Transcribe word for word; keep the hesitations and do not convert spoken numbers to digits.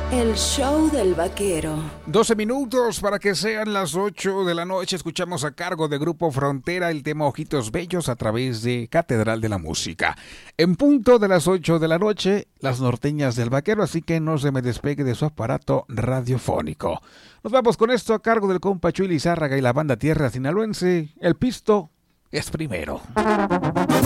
El show del vaquero. doce minutos para que sean las ocho de la noche. Escuchamos a cargo de Grupo Frontera el tema Ojitos Bellos a través de Catedral de la Música. En punto de las ocho de la noche, las norteñas del vaquero, así que no se me despegue de su aparato radiofónico. Nos vamos con esto a cargo del compa Chuy Lizárraga y la banda Tierra Sinaloense. El pisto es primero.